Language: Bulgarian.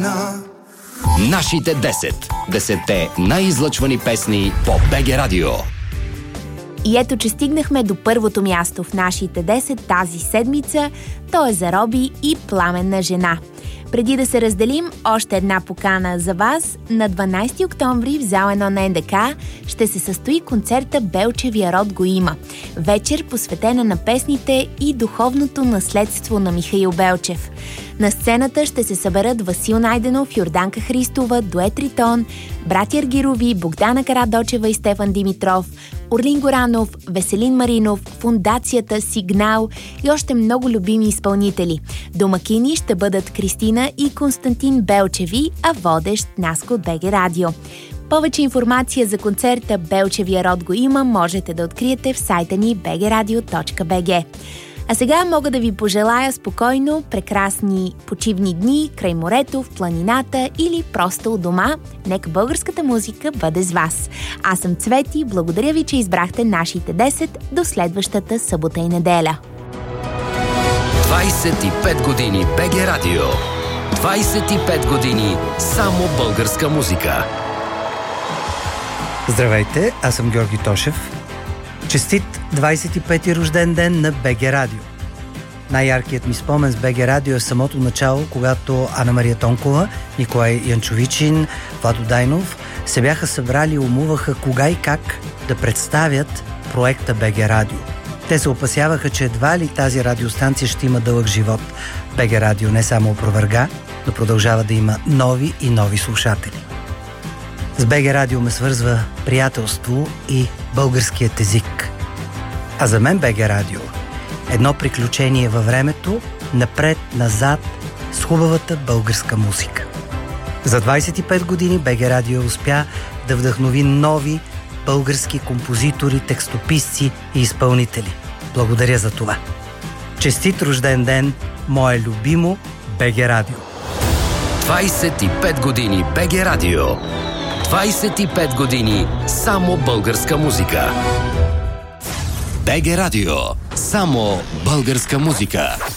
Нашите 10. 10-те най-излъчвани песни по БГ Радио. И ето, че стигнахме до първото място в нашите 10 тази седмица. То е за Роби и Пламенна жена. Преди да се разделим, още една покана за вас. На 12 октомври в зал 1 на НДК ще се състои концерта "Белчевия род го има". Вечер, посветена на песните и духовното наследство на Михаил Белчев. На сцената ще се съберат Васил Найденов, Йорданка Христова, Дует Ритон, братя Аргирови, Богдана Карадочева и Стефан Димитров, Орлин Горанов, Веселин Маринов, Фондацията, Сигнал и още много любими изпълнители. Домакини ще бъдат Кристина и Константин Белчеви, а водещ Наско от БГ Радио. Повече информация за концерта "Белчевия род го има" можете да откриете в сайта ни bgradio.bg. А сега мога да ви пожелая спокойно, прекрасни почивни дни край морето, в планината или просто у дома. Нека българската музика бъде с вас. Аз съм Цвети, благодаря ви, че избрахте нашите 10 до следващата събота и неделя. 25 години БГ Радио. 25 години само българска музика. Здравейте, аз съм Георги Тошев. Честит 25-ти рожден ден на БГ Радио. Най-яркият ми спомен с БГ Радио е самото начало, когато Ана Мария Тонкова, Николай Янчовичин, Владо Дайнов се бяха събрали и умуваха кога и как да представят проекта БГ Радио. Те се опасяваха, че едва ли тази радиостанция ще има дълъг живот. БГ Радио не само опроверга, но продължава да има нови и нови слушатели. С БГ Радио ме свързва приятелство и българският език. А за мен БГ Радио едно приключение във времето, напред-назад, с хубавата българска музика. За 25 години БГ Радио успя да вдъхнови нови български композитори, текстописци и изпълнители. Благодаря за това. Честит рожден ден, мое любимо БГ Радио. 25 години БГ Радио. 25 години само българска музика. БГ Радио. Само българска музика.